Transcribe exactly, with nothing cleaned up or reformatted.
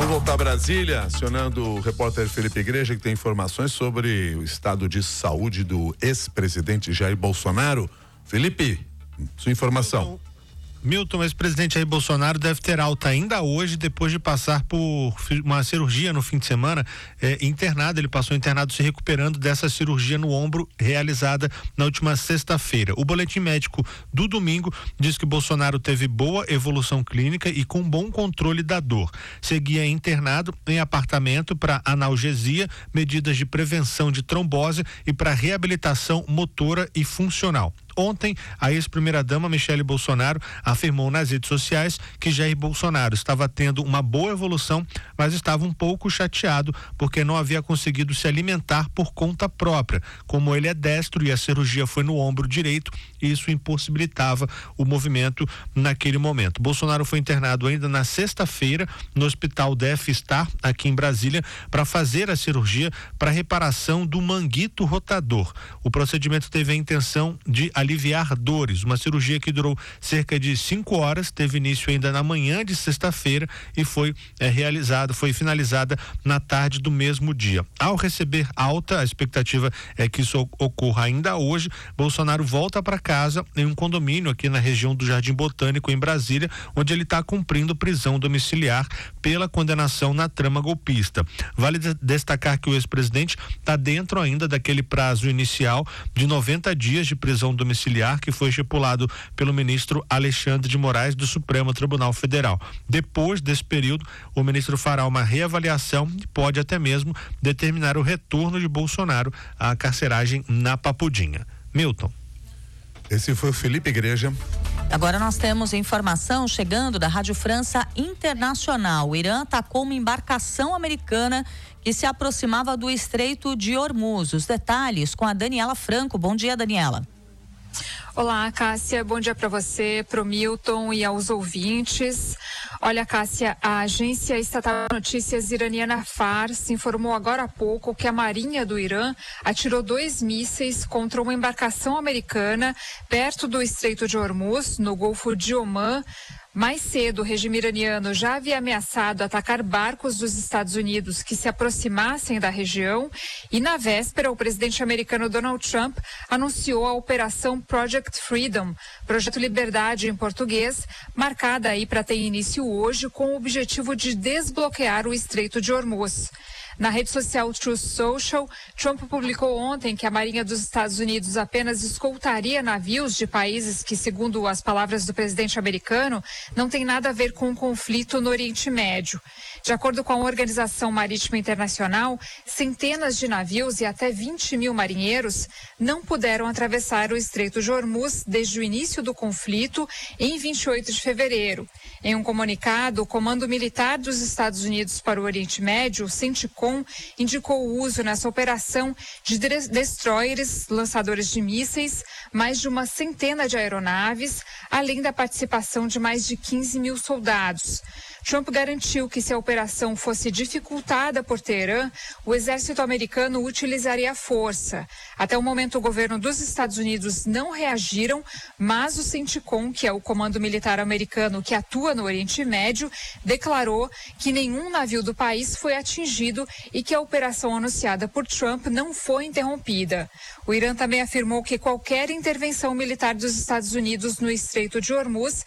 Vamos voltar a Brasília, acionando o repórter Felipe Igreja, que tem informações sobre o estado de saúde do ex-presidente Jair Bolsonaro. Felipe, sua informação. Milton, o ex-presidente Jair Bolsonaro deve ter alta ainda hoje, depois de passar por uma cirurgia no fim de semana, é, internado. Ele passou internado se recuperando dessa cirurgia no ombro realizada na última sexta-feira. O boletim médico do domingo diz que Bolsonaro teve boa evolução clínica e com bom controle da dor. Seguia internado em apartamento para analgesia, medidas de prevenção de trombose e para reabilitação motora e funcional. Ontem, a ex-primeira-dama Michele Bolsonaro afirmou nas redes sociais que Jair Bolsonaro estava tendo uma boa evolução, mas estava um pouco chateado porque não havia conseguido se alimentar por conta própria. Como ele é destro e a cirurgia foi no ombro direito, isso impossibilitava o movimento naquele momento. Bolsonaro foi internado ainda na sexta-feira no Hospital D F Star, aqui em Brasília, para fazer a cirurgia para reparação do manguito rotador. O procedimento teve a intenção de aliviar dores. Uma cirurgia que durou cerca de cinco horas, teve início ainda na manhã de sexta-feira e foi é, realizada, foi finalizada na tarde do mesmo dia. Ao receber alta, a expectativa é que isso ocorra ainda hoje. Bolsonaro volta para casa em um condomínio aqui na região do Jardim Botânico, em Brasília, onde ele está cumprindo prisão domiciliar pela condenação na trama golpista. Vale de- destacar que o ex-presidente está dentro ainda daquele prazo inicial de noventa dias de prisão domiciliar que foi estipulado pelo ministro Alexandre de Moraes do Supremo Tribunal Federal. Depois desse período, o ministro fará uma reavaliação e pode até mesmo determinar o retorno de Bolsonaro à carceragem na Papudinha. Milton. Esse foi o Felipe Igreja. Agora nós temos informação chegando da Rádio França Internacional. O Irã atacou uma embarcação americana que se aproximava do Estreito de Hormuz. Os detalhes com a Daniela Franco. Bom dia, Daniela. Olá, Cássia, bom dia para você, pro Milton e aos ouvintes. Olha, Cássia, a agência estatal de notícias iraniana Fars informou agora há pouco que a Marinha do Irã atirou dois mísseis contra uma embarcação americana perto do Estreito de Hormuz, no Golfo de Omã. Mais cedo, o regime iraniano já havia ameaçado atacar barcos dos Estados Unidos que se aproximassem da região e, na véspera, o presidente americano Donald Trump anunciou a Operação Project Freedom, Projeto Liberdade em português, marcada aí para ter início hoje com o objetivo de desbloquear o Estreito de Hormuz. Na rede social Truth Social, Trump publicou ontem que a Marinha dos Estados Unidos apenas escoltaria navios de países que, segundo as palavras do presidente americano, não tem nada a ver com o conflito no Oriente Médio. De acordo com a Organização Marítima Internacional, centenas de navios e até vinte mil marinheiros não puderam atravessar o Estreito de Hormuz desde o início do conflito em vinte e oito de fevereiro. Em um comunicado, o Comando Militar dos Estados Unidos para o Oriente Médio, o CENTCOM, indicou o uso nessa operação de destroyers, lançadores de mísseis, mais de uma centena de aeronaves, além da participação de mais de quinze mil soldados. Trump garantiu que se a operação fosse dificultada por Teherã, o exército americano utilizaria a força. Até o momento, o governo dos Estados Unidos não reagiram, mas o CENTCOM, que é o comando militar americano que atua no Oriente Médio, declarou que nenhum navio do país foi atingido e que a operação anunciada por Trump não foi interrompida. O Irã também afirmou que qualquer intervenção militar dos Estados Unidos no Estreito de Hormuz